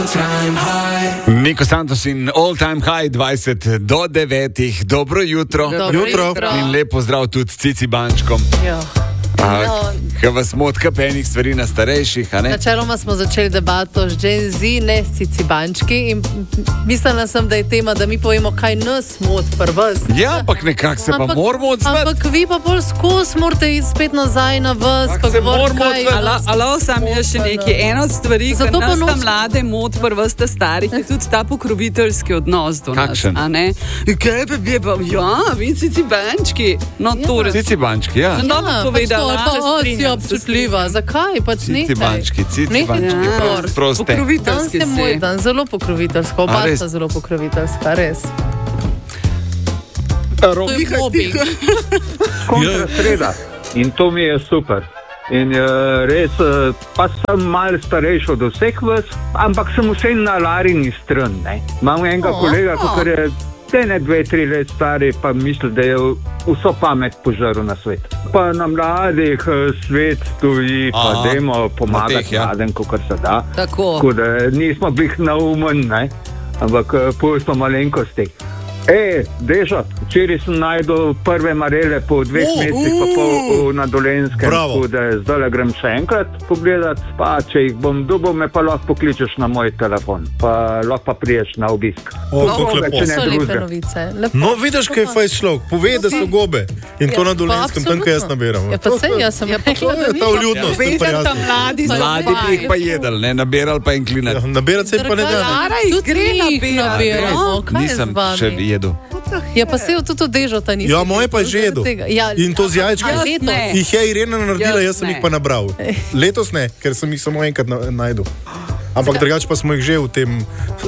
Niko Santos in All Time High 20 do 9. Dobro jutro. Jutro. In lepo zdrav tudi s Cici Bančkom. Kaj vas motka penih stvari na starejših, a ne? Načeloma smo začeli debato z Gen Z, ne s Cici Bančki, in mislila sem, da je tema, da mi povemo, kaj nas mot pri vas. Ja, ampak nekako se pa moramo odzvati. Ampak vi pa bolj skozi morate iti spet nazaj na vas. Tako se moramo odzvati. Alo, sam je še nekaj. Ena od stvari, ki nas ta mlade mot pri vas ta starih, je tudi ta pokroviteljski odnos do nas. Kakšen? A ne? Kaj pa bi pa, ja, vi Cici Bančki. No, to res. Cici Bančki, ja. No, povedala. Si občutljiva. Zakaj? Pač Cici Bančki. Proste. Pokroviteljski Dan se moj dan, zelo pokroviteljsko. Oba res? sta zelo pokroviteljska, res. Rob. To je mobbing. Kontra sreda in to mi je super. In res, pa sem malo starejši od vseh vas, ampak sem vse na Larini stran. Imam enega kolega, ki je ne 2-3 let stari, pa misli, da je vso pamet požaril na svet. Pa na mladih svet stoji, pa dajmo pomagati mladim, kakor se da. Tako. Tako da nismo bili naumen, ampak pustimo malenkosti. Dežo, včeraj sem najdel prve marele po 2 mesecih pa pol na Dolenjskem, tako da zdaj grem še enkrat pogledat, pa če jih bom dobil, me pa lahko pokličeš na moj telefon, pa lahko pa priješ na obisk. To so lepe novice. No, vidiš, kaj je fajn človek, pove, da so gobe in to na Dolenjskem, tam, kaj jaz naberam. Ja, pa sej, jaz sem rekla, da ta vljudnost, to je pa jasno. Mladi bi jih pa jedel, ne, naberal pa in klinat. Naberat se pa ne da. Tudi jih nabiramo. Nisem še jedu. Ja, pa se jo tudi odežo ta nisem. Ja, moje pa je že jedo. In to z jajčkom. Jih je Irena naredila, jaz sem jih pa nabral. Letos ne, ker sem jih samo enkrat najdel. Ampak drugače pa smo jih že v tem,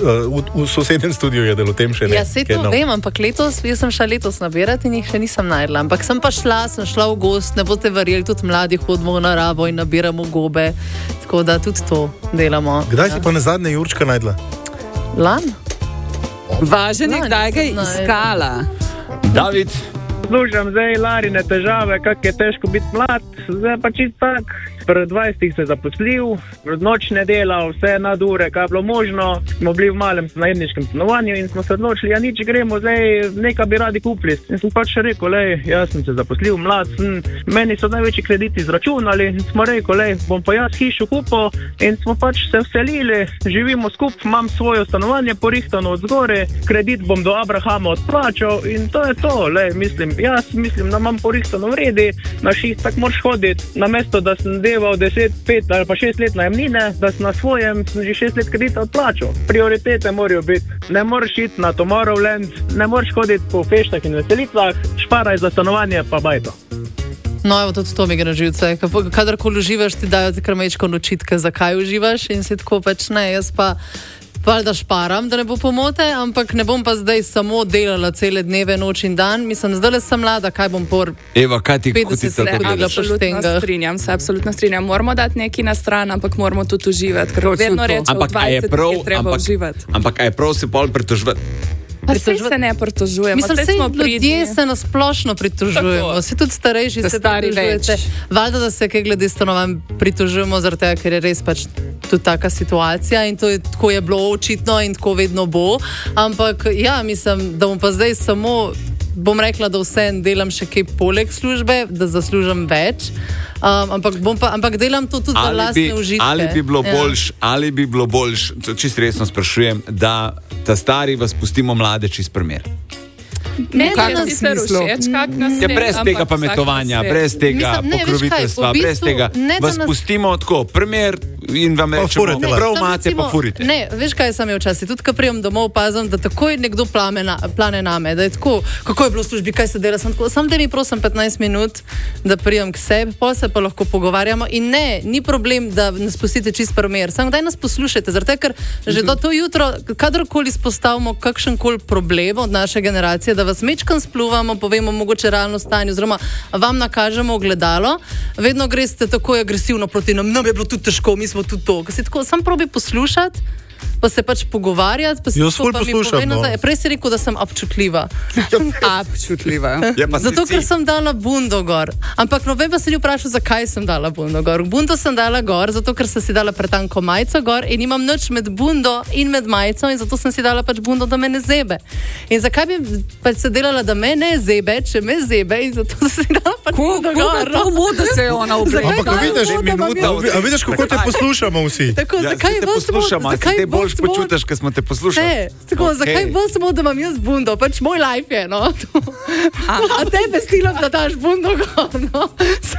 v sosednjem studiu jedel, v tem še ne. Ja, se to vem, ampak letos, jaz sem šla letos nabirati in jih še nisem najdla. Ampak sem pa sem šla v gost, ne boste verjeli, tudi mladi hodimo v naravo in nabiramo gobe. Tako da tudi to delamo. Kdaj si pa nazadnje Jurčka najdla? Lan? Važen je, kdaj ga je iskala. David. Slušam zdaj Larine težave, kako je težko biti mlad, zdaj pa čist tak. Pred 20 se zaposlil, nočne dela, vse nadure, kaj je bilo možno. Smo bili v malem najemniškem stanovanju in smo se odločili, ja nič, gremo zdaj, nekaj bi radi kupili. In sem pač rekel, jaz sem se zaposlil, mlad sem, meni so največji krediti izračunali in smo rekli, bom pa jaz hišo kupil in smo pač se vselili, živimo skupaj, imam svoje stanovanje porihtano od zgore, kredit bom do Abrahama odplačal in to je to, jaz mislim, da imam porihtano vredi, na šest tak moraš hoditi, namesto da sem 10, 5 ali pa 6 let najemnine, da sem na svojem že 6 let kredita odplačal. Prioritete morajo biti. Ne moreš iti na Tomorrowland, ne moreš hoditi po feštah in veselicah, šparaj za stanovanje pa bajto. No, evo, tudi to mi gre na živce. Kadarkoli uživaš, ti dajo ti krmečko nočitke, zakaj uživaš in si tako pač ne, jaz pa da šparam, da ne bo pomote, ampak ne bom pa zdaj samo delala cele dneve, noč in dan. Mislim, zdaj sem mlada, kaj bom por Eva, kaj ti 50 let hodila po štengah. Absolutno strinjam. Moramo dati nekaj na stran, ampak moramo tudi uživati, ker vedno rečemo, v 20 je treba uživati. Ampak je prav se pol pritoževati? Pa vse se ne pritožujemo. Mislim, ljudje se nasplošno pritožujemo. Se tudi starejši se pritožujete. Valjda, da se kaj glede stanovanj pritožujemo, zaradi tega, ker je res pač tudi taka situacija in to je, tako je bilo očitno in tako vedno bo. Ampak ja, mislim, da bom pa zdaj samo, bom rekla, da vsem delam še kaj poleg službe, da zaslužim več. Ampak delam to tudi za lastne užitke. Ali bi bilo boljš, čisto resno sprašujem, da ta stari vas pustimo mlade čist primer? Ne, da si se rušeč, kak nas je. Brez tega pametovanja, brez tega pokroviteljstva, brez tega vas pustimo tako, primer in vam rečemo, prav imate, pa furite. Ne, veš kaj sem je včasih, tudi ko prijem domov opazim, da takoj nekdo plane name, da je tako, kako je bilo v službi, kaj se dela, sam da mi prosim 15 minut, da prijem k sebi, pol se pa lahko pogovarjamo in ne, ni problem, da nas pustite čist primer, samo daj nas poslušajte, zaradi tega, ker že do to jutro, kadarkoli izpostavimo kakšenkoli problem od naše generacije, da vas mečkam spluvamo, povemo mogoče realno stanje, oziroma vam nakažemo ogledalo, vedno greste tako agresivno proti nam je bilo tudi težko, mi smo tudi to. Tako, sam probi poslušati, pa se pač pogovarjati. Pa jaz ful poslušam. Prej si rekel, da sem občutljiva. Občutljiva. Zato, ker sem dala bundo gor. Ampak noben pa se ni vprašal, zakaj sem dala bundo gor. Bundo sem dala gor, zato ker sem si dala pretanko majico gor in imam nič med bundo in med majico in zato sem si dala pač bundo, da me ne zebe. In zakaj bi pač se delala, da me ne zebe, če me zebe in zato sem si dala pač bundo gor. Kako moda se je ona oblekla? Ampak vidiš, kako te poslušamo vsi. Tako, zakaj vas poslušamo? Zakaj bolj počutiš, ko smo te poslušali? Zakaj vas smo, da imam jaz bundo? Pač moj life je, no. A tebe stilom, da daš bundo gor, no.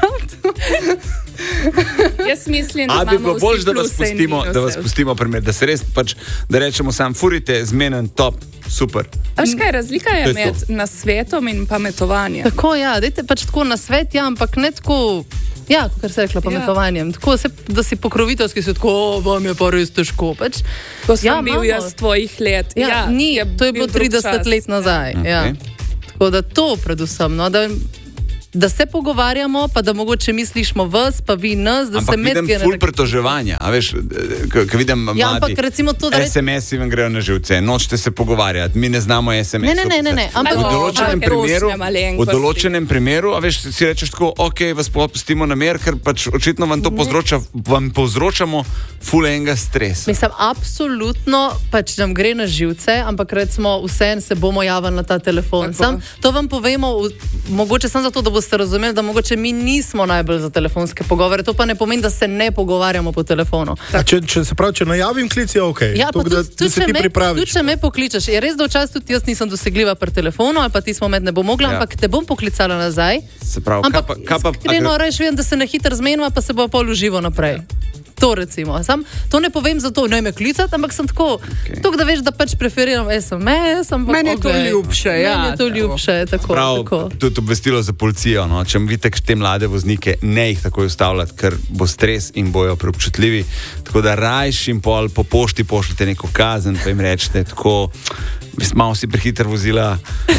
Jaz mislim, da bi bilo bolj, da vas pustimo primer, da se res pač, da rečemo sam, furite, zmenen, top, super. Veš kaj, razlika je med nasvetom in pametovanjem. Tako, ja, dajte pač tako nasvet, ja, ampak ne tako, ja, kot se rekla, pametovanjem. Tako, da si pokroviteljski, si tako, vam je pa res težko. Pač, ko sem bil jaz tvojih let. Ja, ni, to je bilo 30 let nazaj. Okay. Ja. Tako da to predvsem, no, da se pogovarjamo, pa da mogoče mi slišimo vas, pa vi nas, da ampak se med... Ampak vidim ful pretoževanja, a veš, ko vidim mladi, ampak recimo to, da SMS-i vam grejo na živce, nočete se pogovarjati, mi ne znamo SMS-ov. Ne, ampak v določenem primeru, a veš, si rečeš tako, ok, vas popustimo na mer, ker pač očitno vam to vam povzročamo ful enega stresa. Mislim, absolutno pač nam gre na živce, ampak recimo vseeno se bomo javili na ta telefon. To vam povemo, mogoče samo zato, da boste razumeli, da mogoče mi nismo najbolj za telefonske pogovore. To pa ne pomeni, da se ne pogovarjamo po telefonu. Če najavim klic, je ok. Ja, da se ti pripraviš. Tudi če me pokličeš. Je res, da včasih tudi jaz nisem dosegljiva pri telefonu, ali pa ti smo med ne bo mogla, ampak te bom poklicala nazaj. Se pravi, ampak iskreno reč vem, da se na hitro zmenimo, pa se bo pol uživo naprej. To recimo. To ne povem zato, ne me klicati, ampak sem tako, da veš, da pač preferiram SMS, ampak meni je to ljubše, ja. Meni je to ljubše, tako. Prav, tudi obvestilo za policijo, no. Če vidite te mlade voznike, ne jih takoj ustavljati, ker bo stres in bojo preobčutljivi. Tako da rajš in pol po pošti pošljete neko kazen, pa jim rečete tako, malo si prehiter vozila.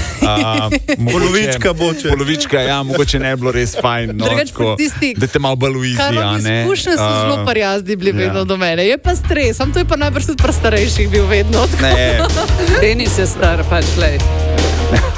Polovička, ja, mogoče ne bi bilo res fajn. No, tako, da te malo bolj uizi, a ne. Izkušnje so zelo parjazni bili vedno do mene. Je pa stres, to je pa najbrž tudi pri starejših bil vedno. Ne. Denis je star, pač lej.